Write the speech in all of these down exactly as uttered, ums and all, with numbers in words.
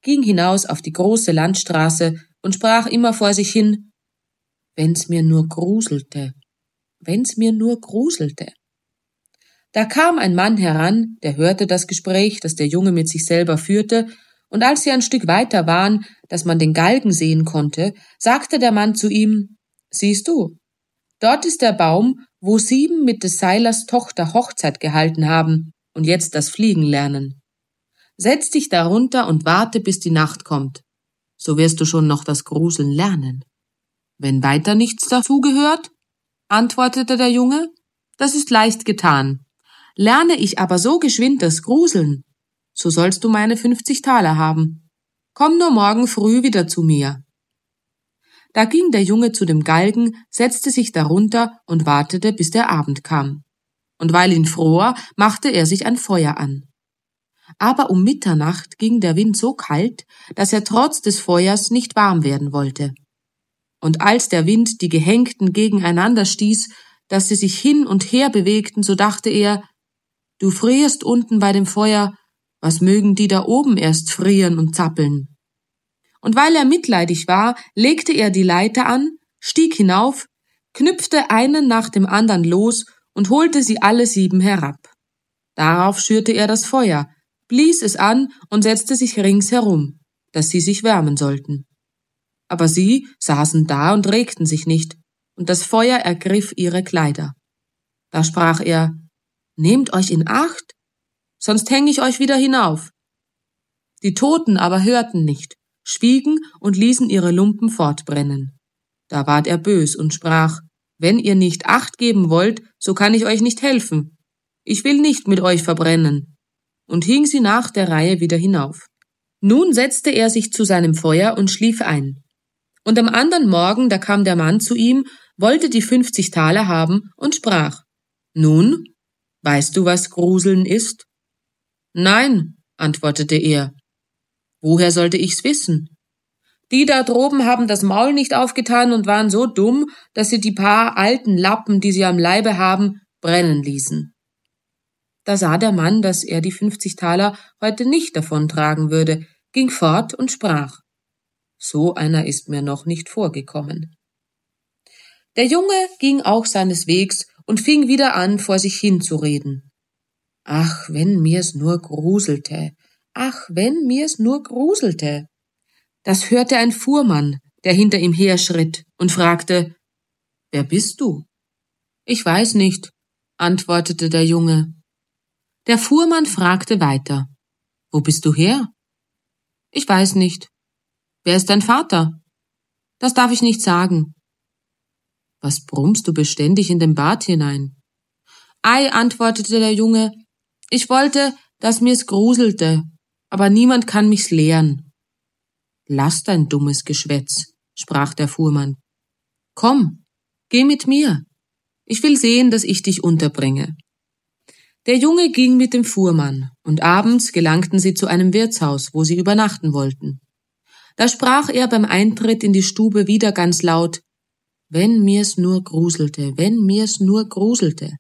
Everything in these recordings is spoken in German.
ging hinaus auf die große Landstraße und sprach immer vor sich hin: »Wenn's mir nur gruselte, wenn's mir nur gruselte.« Da kam ein Mann heran, der hörte das Gespräch, das der Junge mit sich selber führte, und als sie ein Stück weiter waren, dass man den Galgen sehen konnte, sagte der Mann zu ihm: »Siehst du, dort ist der Baum, wo sieben mit des Seilers Tochter Hochzeit gehalten haben und jetzt das Fliegen lernen. Setz dich darunter und warte, bis die Nacht kommt. So wirst du schon noch das Gruseln lernen.« »Wenn weiter nichts dazu gehört«, antwortete der Junge, »das ist leicht getan. Lerne ich aber so geschwind das Gruseln, so sollst du meine fünfzig Taler haben. Komm nur morgen früh wieder zu mir.« Da ging der Junge zu dem Galgen, setzte sich darunter und wartete, bis der Abend kam. Und weil ihn fror, machte er sich ein Feuer an. Aber um Mitternacht ging der Wind so kalt, dass er trotz des Feuers nicht warm werden wollte. Und als der Wind die Gehängten gegeneinander stieß, dass sie sich hin und her bewegten, so dachte er: »Du frierst unten bei dem Feuer, was mögen die da oben erst frieren und zappeln?« Und weil er mitleidig war, legte er die Leiter an, stieg hinauf, knüpfte einen nach dem andern los und holte sie alle sieben herab. Darauf schürte er das Feuer, blies es an und setzte sich ringsherum, dass sie sich wärmen sollten. Aber sie saßen da und regten sich nicht, und das Feuer ergriff ihre Kleider. Da sprach er: »Nehmt euch in Acht, sonst häng ich euch wieder hinauf.« Die Toten aber hörten nicht, schwiegen und ließen ihre Lumpen fortbrennen. Da ward er bös und sprach: »Wenn ihr nicht Acht geben wollt, so kann ich euch nicht helfen. Ich will nicht mit euch verbrennen«, und hing sie nach der Reihe wieder hinauf. Nun setzte er sich zu seinem Feuer und schlief ein. Und am andern Morgen, da kam der Mann zu ihm, wollte die fünfzig Taler haben und sprach: »Nun, weißt du, was Gruseln ist?« »Nein«, antwortete er. »Woher sollte ich's wissen? Die da droben haben das Maul nicht aufgetan und waren so dumm, dass sie die paar alten Lappen, die sie am Leibe haben, brennen ließen.« Da sah der Mann, dass er die fünfzig Taler heute nicht davontragen würde, ging fort und sprach: »So einer ist mir noch nicht vorgekommen.« Der Junge ging auch seines Wegs und fing wieder an, vor sich hin zu reden. »Ach, wenn mir's nur gruselte, ach, wenn mir's nur gruselte!« Das hörte ein Fuhrmann, der hinter ihm herschritt, und fragte: »Wer bist du?« »Ich weiß nicht«, antwortete der Junge. Der Fuhrmann fragte weiter: »Wo bist du her?« »Ich weiß nicht.« »Wer ist dein Vater?« »Das darf ich nicht sagen.« »Was brummst du beständig in den Bart hinein?« »Ei«, antwortete der Junge, »ich wollte, dass mir's gruselte, aber niemand kann mich's lehren.« »Lass dein dummes Geschwätz«, sprach der Fuhrmann. »Komm, geh mit mir. Ich will sehen, dass ich dich unterbringe.« Der Junge ging mit dem Fuhrmann, und abends gelangten sie zu einem Wirtshaus, wo sie übernachten wollten. Da sprach er beim Eintritt in die Stube wieder ganz laut: »Wenn mir's nur gruselte, wenn mir's nur gruselte.«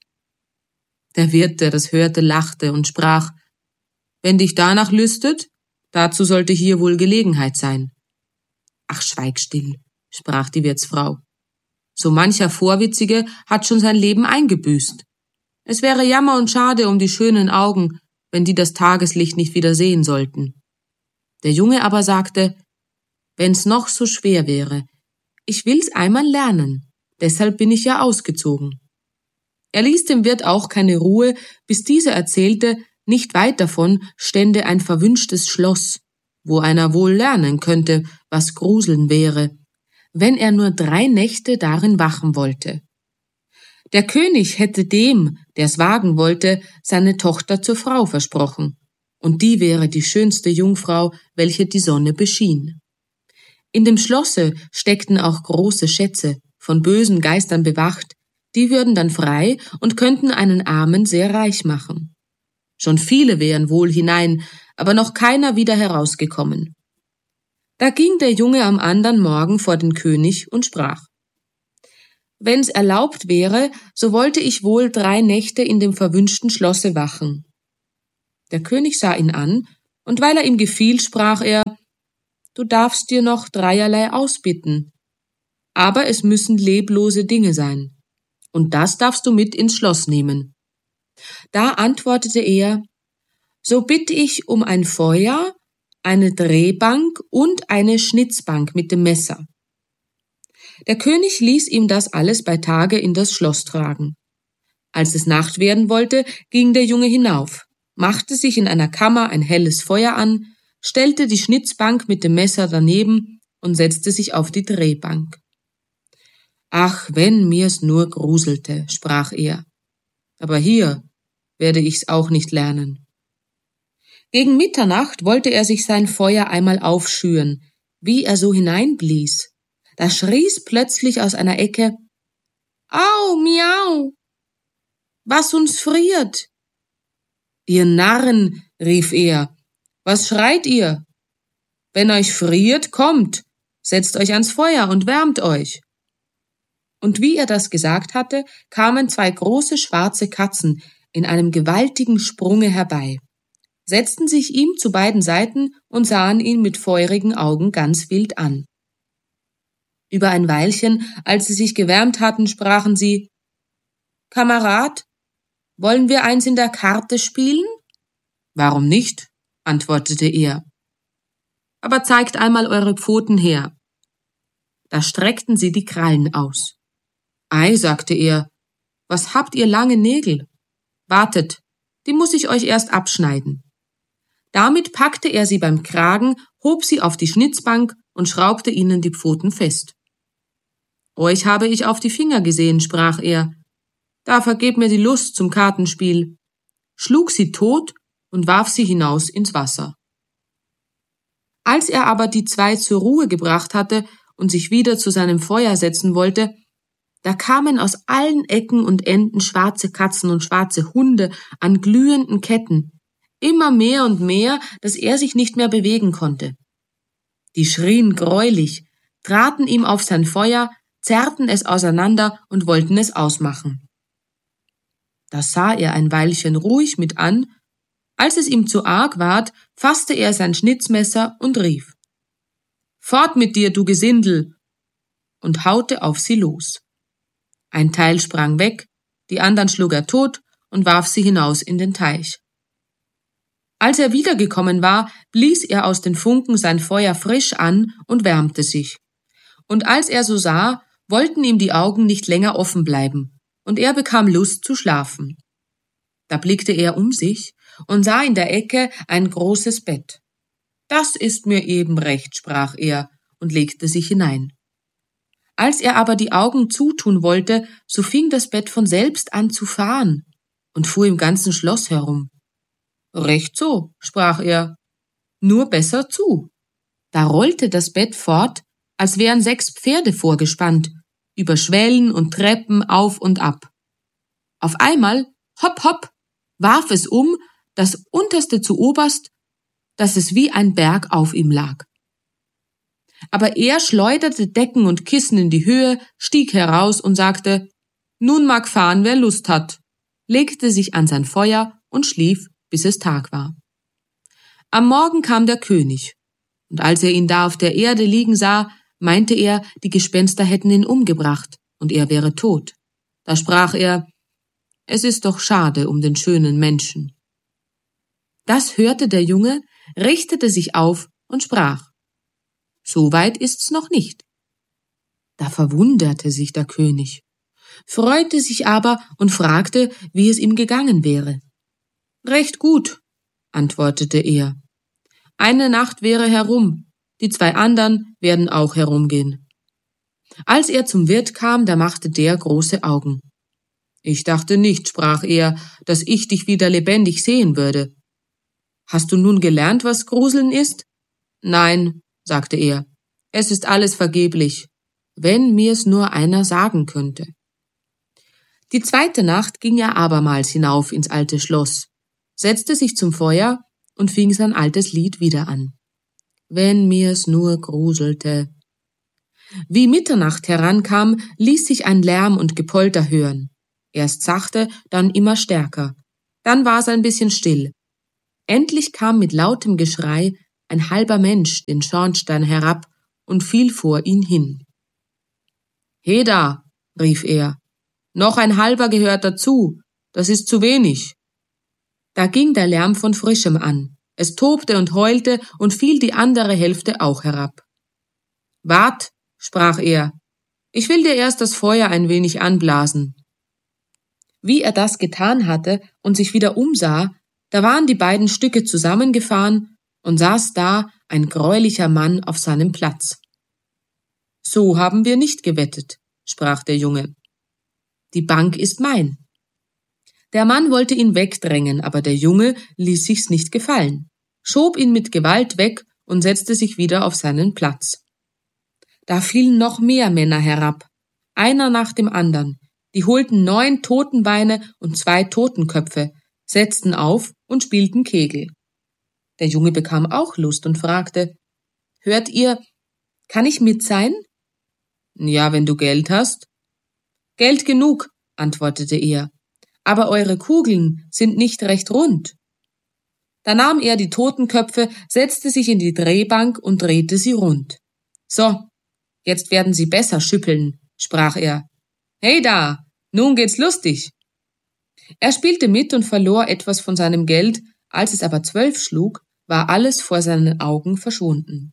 Der Wirt, der das hörte, lachte und sprach: »Wenn dich danach lüstet, dazu sollte hier wohl Gelegenheit sein.« »Ach, schweig still«, sprach die Wirtsfrau. »So mancher Vorwitzige hat schon sein Leben eingebüßt. Es wäre Jammer und Schade um die schönen Augen, wenn die das Tageslicht nicht wieder sehen sollten.« Der Junge aber sagte: »Wenn's noch so schwer wäre, ich will's einmal lernen, deshalb bin ich ja ausgezogen.« Er ließ dem Wirt auch keine Ruhe, bis dieser erzählte, nicht weit davon stände ein verwünschtes Schloss, wo einer wohl lernen könnte, was Gruseln wäre, wenn er nur drei Nächte darin wachen wollte. Der König hätte dem, der's wagen wollte, seine Tochter zur Frau versprochen, und die wäre die schönste Jungfrau, welche die Sonne beschien. In dem Schlosse steckten auch große Schätze, von bösen Geistern bewacht, die würden dann frei und könnten einen Armen sehr reich machen. Schon viele wären wohl hinein, aber noch keiner wieder herausgekommen. Da ging der Junge am andern Morgen vor den König und sprach: »Wenn's erlaubt wäre, so wollte ich wohl drei Nächte in dem verwünschten Schlosse wachen.« Der König sah ihn an, und weil er ihm gefiel, sprach er: du darfst dir noch dreierlei ausbitten. Aber es müssen leblose Dinge sein. Und das darfst du mit ins Schloss nehmen. Da antwortete er, so bitte ich um ein Feuer, eine Drehbank und eine Schnitzbank mit dem Messer. Der König ließ ihm das alles bei Tage in das Schloss tragen. Als es Nacht werden wollte, ging der Junge hinauf, machte sich in einer Kammer ein helles Feuer an, stellte die Schnitzbank mit dem Messer daneben und setzte sich auf die Drehbank. »Ach, wenn mir's nur gruselte«, sprach er, »aber hier werde ich's auch nicht lernen.« Gegen Mitternacht wollte er sich sein Feuer einmal aufschüren, wie er so hineinblies. Da schrie's plötzlich aus einer Ecke, »Au, miau! Was uns friert!« »Ihr Narren«, rief er, »was schreit ihr? Wenn euch friert, kommt, setzt euch ans Feuer und wärmt euch.« Und wie er das gesagt hatte, kamen zwei große schwarze Katzen in einem gewaltigen Sprunge herbei, setzten sich ihm zu beiden Seiten und sahen ihn mit feurigen Augen ganz wild an. Über ein Weilchen, als sie sich gewärmt hatten, sprachen sie, »Kamerad, wollen wir eins in der Karte spielen?« »Warum nicht?«, antwortete er. »Aber zeigt einmal eure Pfoten her.« Da streckten sie die Krallen aus. »Ei«, sagte er, »was habt ihr lange Nägel? Wartet, die muss ich euch erst abschneiden.« Damit packte er sie beim Kragen, hob sie auf die Schnitzbank und schraubte ihnen die Pfoten fest. »Euch habe ich auf die Finger gesehen«, sprach er, »da vergebt mir die Lust zum Kartenspiel«, schlug sie tot und warf sie hinaus ins Wasser. Als er aber die zwei zur Ruhe gebracht hatte und sich wieder zu seinem Feuer setzen wollte, da kamen aus allen Ecken und Enden schwarze Katzen und schwarze Hunde an glühenden Ketten, immer mehr und mehr, dass er sich nicht mehr bewegen konnte. Die schrien greulich, traten ihm auf sein Feuer, zerrten es auseinander und wollten es ausmachen. Da sah er ein Weilchen ruhig mit an, als es ihm zu arg ward, fasste er sein Schnitzmesser und rief, »Fort mit dir, du Gesindel!« und haute auf sie los. Ein Teil sprang weg, die andern schlug er tot und warf sie hinaus in den Teich. Als er wiedergekommen war, blies er aus den Funken sein Feuer frisch an und wärmte sich. Und als er so sah, wollten ihm die Augen nicht länger offen bleiben, und er bekam Lust zu schlafen. Da blickte er um sich und sah in der Ecke ein großes Bett. »Das ist mir eben recht«, sprach er und legte sich hinein. Als er aber die Augen zutun wollte, so fing das Bett von selbst an zu fahren und fuhr im ganzen Schloss herum. »Recht so«, sprach er, »nur besser zu.« Da rollte das Bett fort, als wären sechs Pferde vorgespannt, über Schwellen und Treppen auf und ab. Auf einmal, hopp, hopp, warf es um, das unterste zu oberst, dass es wie ein Berg auf ihm lag. Aber er schleuderte Decken und Kissen in die Höhe, stieg heraus und sagte, »Nun mag fahren, wer Lust hat«, legte sich an sein Feuer und schlief, bis es Tag war. Am Morgen kam der König, und als er ihn da auf der Erde liegen sah, meinte er, die Gespenster hätten ihn umgebracht, und er wäre tot. Da sprach er, »Es ist doch schade um den schönen Menschen.« Das hörte der Junge, richtete sich auf und sprach, »So weit ist's noch nicht.« Da verwunderte sich der König, freute sich aber und fragte, wie es ihm gegangen wäre. »Recht gut«, antwortete er. »Eine Nacht wäre herum, die zwei andern werden auch herumgehen.« Als er zum Wirt kam, da machte der große Augen. »Ich dachte nicht«, sprach er, »dass ich dich wieder lebendig sehen würde. Hast du nun gelernt, was Gruseln ist?« »Nein«, sagte er, »es ist alles vergeblich. Wenn mir's nur einer sagen könnte.« Die zweite Nacht ging er abermals hinauf ins alte Schloss, setzte sich zum Feuer und fing sein altes Lied wieder an. »Wenn mir's nur gruselte.« Wie Mitternacht herankam, ließ sich ein Lärm und Gepolter hören. Erst sachte, dann immer stärker. Dann war's ein bisschen still. Endlich kam mit lautem Geschrei ein halber Mensch, den Schornstein herab und fiel vor ihn hin. »Heda«, rief er, »noch ein halber gehört dazu, das ist zu wenig.« Da ging der Lärm von Frischem an, es tobte und heulte und fiel die andere Hälfte auch herab. »Wart«, sprach er, »ich will dir erst das Feuer ein wenig anblasen.« Wie er das getan hatte und sich wieder umsah, da waren die beiden Stücke zusammengefahren und saß da ein greulicher Mann auf seinem Platz. »So haben wir nicht gewettet«, sprach der Junge. »Die Bank ist mein.« Der Mann wollte ihn wegdrängen, aber der Junge ließ sich's nicht gefallen, schob ihn mit Gewalt weg und setzte sich wieder auf seinen Platz. Da fielen noch mehr Männer herab, einer nach dem andern, die holten neun Totenbeine und zwei Totenköpfe, setzten auf und spielten Kegel. Der Junge bekam auch Lust und fragte, »Hört ihr, kann ich mit sein?« »Ja, wenn du Geld hast.« »Geld genug«, antwortete er, »aber eure Kugeln sind nicht recht rund.« Da nahm er die Totenköpfe, setzte sich in die Drehbank und drehte sie rund. »So, jetzt werden sie besser schüppeln«, sprach er. »Hey da, nun geht's lustig.« Er spielte mit und verlor etwas von seinem Geld, als es aber zwölf schlug, war alles vor seinen Augen verschwunden.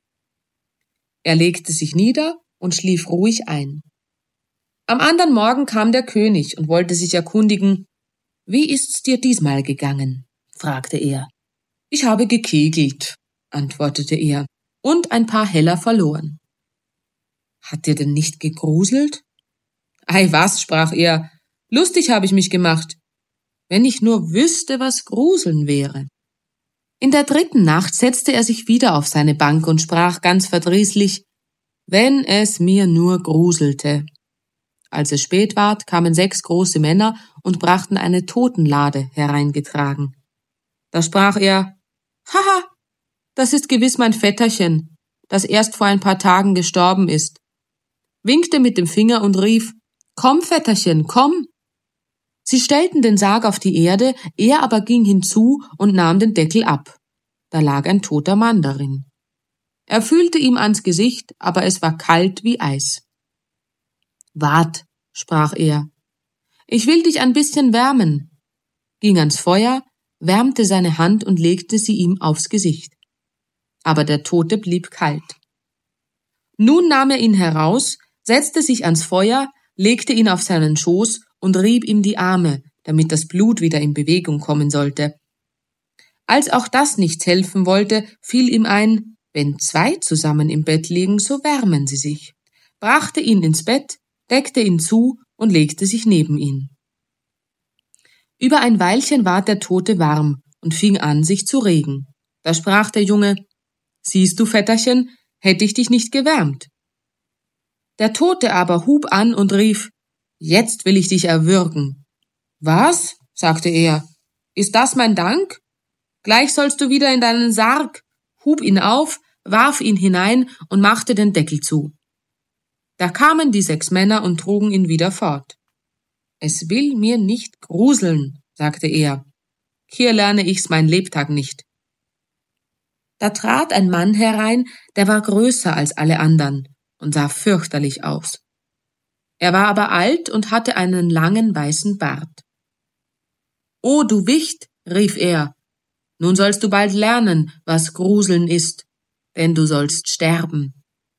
Er legte sich nieder und schlief ruhig ein. Am andern Morgen kam der König und wollte sich erkundigen, »Wie ist's dir diesmal gegangen?« fragte er. »Ich habe gekegelt«, antwortete er, »und ein paar Heller verloren.« »Hat dir denn nicht gegruselt?« »Ei was«, sprach er, »lustig habe ich mich gemacht. Wenn ich nur wüsste, was Gruseln wäre.« In der dritten Nacht setzte er sich wieder auf seine Bank und sprach ganz verdrießlich, »Wenn es mir nur gruselte.« Als es spät ward, kamen sechs große Männer und brachten eine Totenlade hereingetragen. Da sprach er, »Haha, das ist gewiss mein Vetterchen, das erst vor ein paar Tagen gestorben ist«, winkte mit dem Finger und rief, »Komm, Vetterchen, komm!« Sie stellten den Sarg auf die Erde, er aber ging hinzu und nahm den Deckel ab. Da lag ein toter Mann darin. Er fühlte ihm ans Gesicht, aber es war kalt wie Eis. »Wart«, sprach er, »ich will dich ein bisschen wärmen«, ging ans Feuer, wärmte seine Hand und legte sie ihm aufs Gesicht. Aber der Tote blieb kalt. Nun nahm er ihn heraus, setzte sich ans Feuer, legte ihn auf seinen Schoß und rieb ihm die Arme, damit das Blut wieder in Bewegung kommen sollte. Als auch das nichts helfen wollte, fiel ihm ein, wenn zwei zusammen im Bett liegen, so wärmen sie sich, brachte ihn ins Bett, deckte ihn zu und legte sich neben ihn. Über ein Weilchen ward der Tote warm und fing an, sich zu regen. Da sprach der Junge, »Siehst du, Vetterchen, hätte ich dich nicht gewärmt.« Der Tote aber hub an und rief, »Jetzt will ich dich erwürgen.« »Was?«, sagte er, »ist das mein Dank? Gleich sollst du wieder in deinen Sarg«, hub ihn auf, warf ihn hinein und machte den Deckel zu. Da kamen die sechs Männer und trugen ihn wieder fort. »Es will mir nicht gruseln«, sagte er, »hier lerne ich's mein Lebtag nicht.« Da trat ein Mann herein, der war größer als alle andern und sah fürchterlich aus. Er war aber alt und hatte einen langen weißen Bart. »O, du Wicht«, rief er, »nun sollst du bald lernen, was Gruseln ist, denn du sollst sterben.«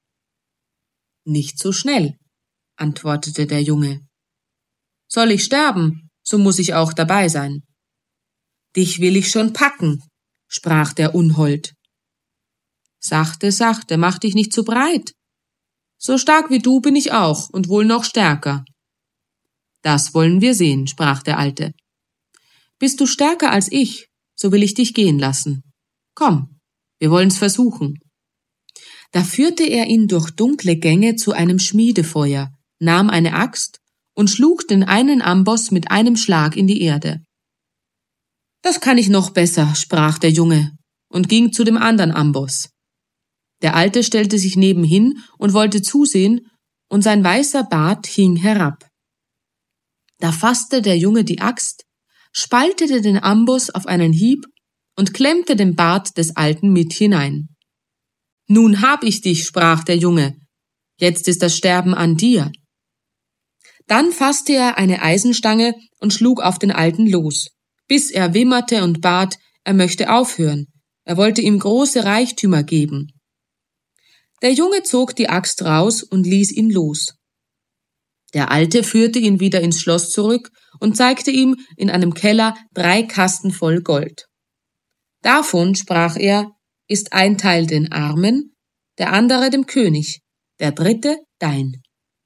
»Nicht so schnell«, antwortete der Junge. »Soll ich sterben, so muß ich auch dabei sein.« »Dich will ich schon packen«, sprach der Unhold. »Sachte, sachte, mach dich nicht zu breit. So stark wie du bin ich auch und wohl noch stärker.« »Das wollen wir sehen«, sprach der Alte. »Bist du stärker als ich, so will ich dich gehen lassen. Komm, wir wollen's versuchen.« Da führte er ihn durch dunkle Gänge zu einem Schmiedefeuer, nahm eine Axt und schlug den einen Amboss mit einem Schlag in die Erde. »Das kann ich noch besser«, sprach der Junge und ging zu dem anderen Amboss. Der Alte stellte sich nebenhin und wollte zusehen, und sein weißer Bart hing herab. Da fasste der Junge die Axt, spaltete den Amboss auf einen Hieb und klemmte den Bart des Alten mit hinein. »Nun hab ich dich«, sprach der Junge, »jetzt ist das Sterben an dir.« Dann fasste er eine Eisenstange und schlug auf den Alten los, bis er wimmerte und bat, er möchte aufhören, er wollte ihm große Reichtümer geben. Der Junge zog die Axt raus und ließ ihn los. Der Alte führte ihn wieder ins Schloss zurück und zeigte ihm in einem Keller drei Kasten voll Gold. Davon, sprach er, ist ein Teil den Armen, der andere dem König, der dritte dein.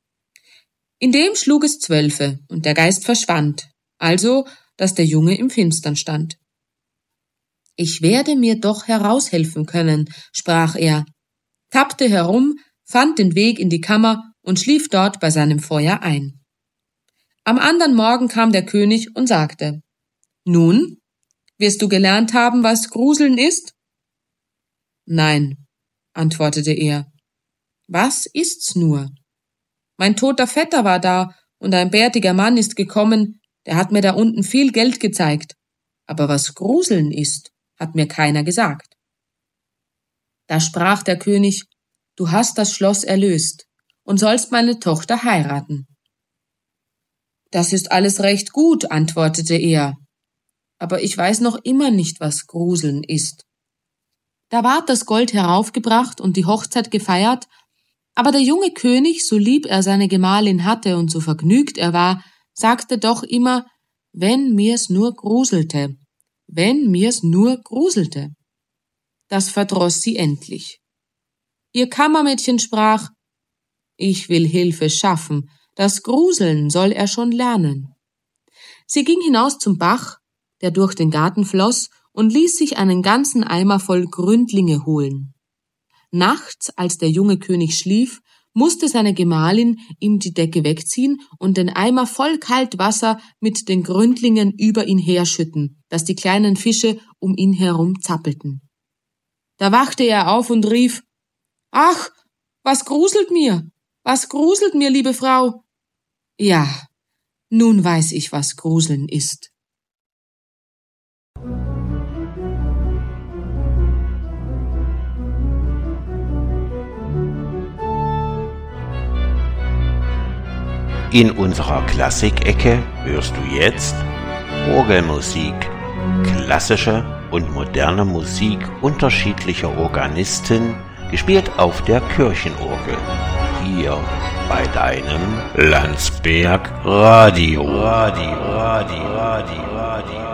Indem schlug es zwölfe, und der Geist verschwand, also, dass der Junge im Finstern stand. »Ich werde mir doch heraushelfen können«, sprach er, tappte herum, fand den Weg in die Kammer und schlief dort bei seinem Feuer ein. Am andern Morgen kam der König und sagte, »Nun, wirst du gelernt haben, was Gruseln ist?« »Nein«, antwortete er. »Was ist's nur?« »Mein toter Vetter war da, und ein bärtiger Mann ist gekommen, der hat mir da unten viel Geld gezeigt. Aber was Gruseln ist, hat mir keiner gesagt.« Da sprach der König, »Du hast das Schloss erlöst und sollst meine Tochter heiraten.« »Das ist alles recht gut«, antwortete er, »aber ich weiß noch immer nicht, was Gruseln ist.« Da ward das Gold heraufgebracht und die Hochzeit gefeiert, aber der junge König, so lieb er seine Gemahlin hatte und so vergnügt er war, sagte doch immer, wenn mir's nur gruselte, wenn mir's nur gruselte. Das verdroß sie endlich. Ihr Kammermädchen sprach, ich will Hilfe schaffen, das Gruseln soll er schon lernen. Sie ging hinaus zum Bach, der durch den Garten floss, und ließ sich einen ganzen Eimer voll Gründlinge holen. Nachts, als der junge König schlief, musste seine Gemahlin ihm die Decke wegziehen und den Eimer voll Kaltwasser mit den Gründlingen über ihn herschütten, dass die kleinen Fische um ihn herum zappelten. Da wachte er auf und rief, »Ach, was gruselt mir? Was gruselt mir, liebe Frau?« »Ja, nun weiß ich, was Gruseln ist.« In unserer Klassikecke hörst du jetzt Orgelmusik, klassische und moderne Musik unterschiedlicher Organisten, gespielt auf der Kirchenorgel. Hier bei deinem Landsberg Radio. Radio, Radio, Radio, Radio.